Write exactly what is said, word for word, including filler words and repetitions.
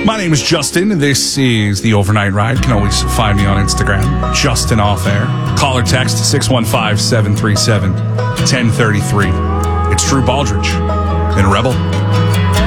My name is Justin. This is the Overnight Ride. You can always find me on Instagram, Justin Off Air. Call or text six one five, seven three seven, one zero three three. It's Drew Baldridge in Rebel.